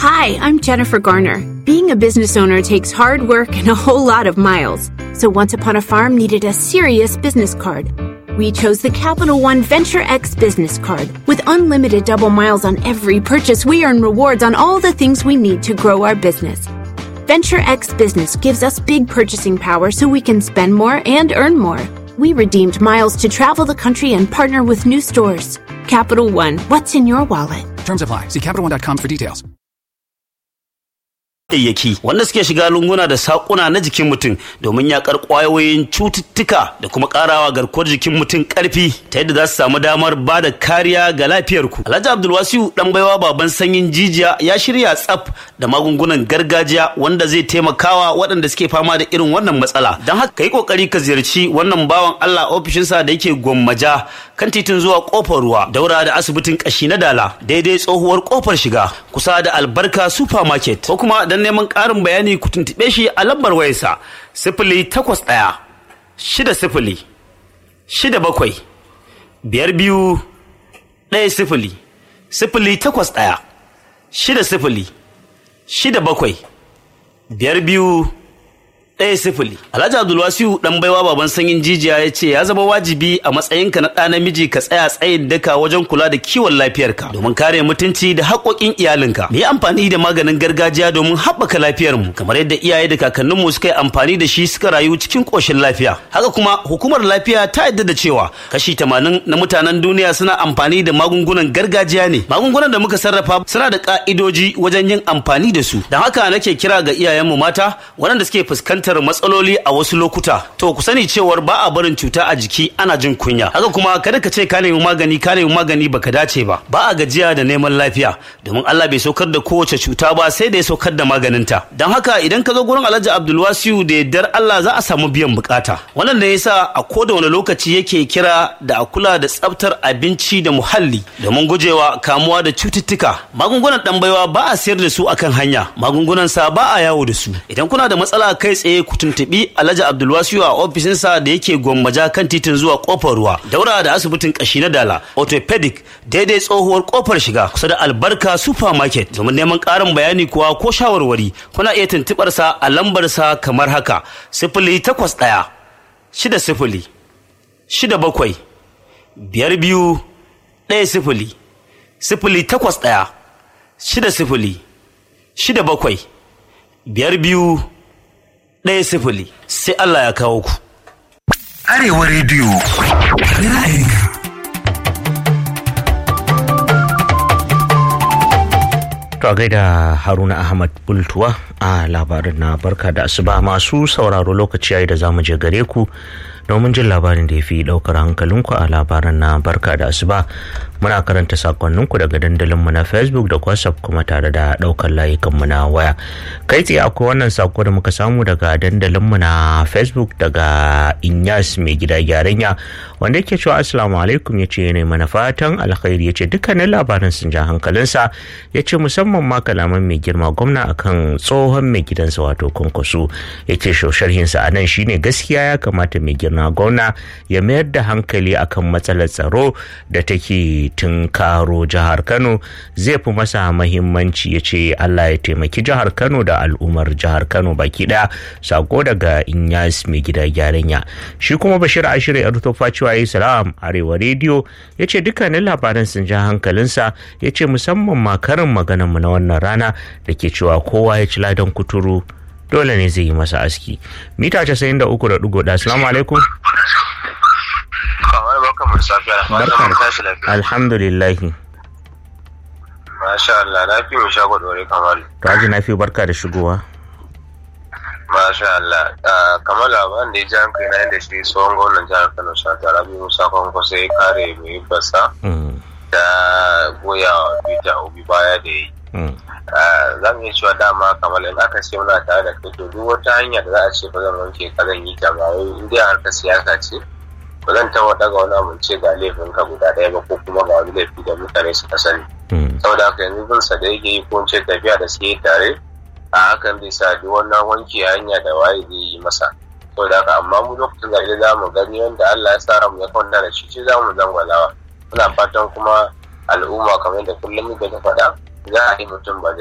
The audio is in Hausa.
Hi, I'm Jennifer Garner. Being a business owner takes hard work and a whole lot of miles. So Once Upon a Farm needed a serious business card. We chose the Capital One Venture X business card. With unlimited double miles on every purchase, we earn rewards on all the things we need to grow our business. Venture X Business gives us big purchasing power so we can spend more and earn more. We redeemed miles to travel the country and partner with new stores. Capital One, what's in your wallet? Terms apply. See CapitalOne.com for details. Wanda suke shiga lunguna da sakuna na jikin mutum domin yakar kwayoyin cututtuka da kuma karawa garkuwar jikin mutum karfi ta yadda za su samu damar ba da kariya ga lafiyarku. Alhaji Abdulwasiu dan baiwa baban sanyin jijiya ya shirya tsaf da magungunan gargajiya wanda zai taimakawa waɗanda suke fama da irin wannan matsala. Don haka kai kokari ka ziyarci wannan bawan Allah ofishinsa da yake Gwammaja kan titin zuwa kofar ruwa daura da asibitin kashi na Dala daidai tsohuwar kofar shiga kusa da Albarka supermarket ko kuma dan neman ƙarin bayani ku tuntube shi a lambar wayarsa 081 60 67 52 10 081 60 67 52 1-0. Alhaji Abdulwasiu dan baiwa baban sanyin jijiya ya ce ya zama wajibi a matsayinka na ɗa namiji ka tsaya tsayin daka wajen kula da kiwon lafiyarka domin kare mutunci da haƙoƙin iyalinka. Mu yi amfani da maganin gargajiya domin haɓaka lafiyarmu kamar yadda iyaye da kakanninmu suka yi amfani da shi suka rayu cikin ƙoshin lafiya. Haka kuma hukumar lafiya ta yadda da cewa kashi 80 na mutanen duniya suna amfani da magungunan gargajiya ne. Magungunan da muka sarrafa suna da ƙa'idoji wajen yin amfani da su. Don haka nake kira ga iyayenmu mata waɗanda suke fuskantar matsaloli a wasu lokuta to ku sani cewar ba a barin cuta a jiki ana jin kunya. Haka kuma kada ka ce ka nemi magani baka dace ba a gajiya da neman lafiya domin Allah bai saukar da kowace cuta ba sai da ya saukar da maganinta. Don haka idan ka zo gurin Alhaji Abdulwasiu da yardar Allah za a samu biyan bukata. Wannan da yasa a koda wani lokaci yake kira da a kula da tsaftar abinci da muhalli domin gujewa kamuwa da cututtuka. Magungunan dan baiwa ba a sayar da su akan hanya, magungunan sa ba a yawo da su. Idan kuna da matsala kai tsaye ku tuntubi Alhaji Abdulwasiu a ofishinsa da yake Gwammaja kan titin zuwa kofar ruwa daura da asibitin kashi na Dala orthopedic daidai tsohuwar kofar shiga kusa da Albarka supermarket. Domin neman ƙarin bayani kuwa ko shawarwari kuna iya tuntubar sa a lambar sa kamar haka 081 60 67 52 10 081 60 67 52 1-0 sai Allah ya kawo ku. Arewa Radio. Ra'ayinka. To a gaida Haruna Ahmad Bultuwa a labarin na barka da asuba masu sauraro lokaci yayi da zamu je gare ku domin jin labarin da ya fi daukar hankalinku a labaran na barka da asuba. Muna karanta sakonninku daga dandalinmu na Facebook da WhatsApp kuma tare da daukar layukanmu na waya. Kai tsaye akwai wannan sako da muka samu daga dandalinmu na Facebook daga Inyas mai gida gyaranya wanda yake cewa assalamu alaikum, yace ne mana fatan alkhairi, yace dukkanin labaran sun ja hankalinsa, yace musamman ma kalaman mai girma gwamna akan tsohon mai gidansa wato Kwankwaso. Yace sharhinsa anan shine gaskiya ya kamata mai girma gwamna ya mayar da hankali akan matsalar tsaro da take tunkaro jihar Kano, zai fi masa mahimmanci. Yace Allah ya taimaki jihar Kano da al'ummar jihar Kano baki daya. Sako daga Inyas mai gida gyaranya. Shi kuma Bashir Ashire Artofa cewa yi salam Arewa Radio, yace dukkanin labaran sun ja hankalinsa, yace musamman ma karin maganar mu na wannan rana da ke cewa kowa ya ci ladan kuturu dole ne zai yi masa aski. Mita 93.1. Assalamu alaikum. Barka. Alhamdulillah. Masha Allah, lafiya mu sha gwadore Kamal. Kaji na fi barka da shigowa. Masha Allah. Kamar labarin da ya ji hankali na yadda shi tsohon gwamnan jihar Kano Sata Rabi Musa Kwankwaso ya kare mai basa da goyawa Peter Obi baya da yi. Za mu iya cewa dama kamar in aka ce muna tare da kai to duk wata hanya da za a ce ba zan wanke ka zan yi ta ba wai in dai harkar siyasa ce ba zan taɓa daga wani abin ce ga laifin ka guda ɗaya ba ko kuma ga wani laifi da mutane suka sani. Saboda haka yanzu bin sa da yake yi ko ce tafiya da suke tare a hakan zai sa duk wannan wanke hanya da waye zai yi masa. Saboda haka amma mu lokacin zaɓe za mu gani wanda Allah ya tsara mu ya kwanta da shi za mu zangwalawa. Muna fatan kuma al'umma kamar da kullum muke ta faɗa za a yi mutum ba da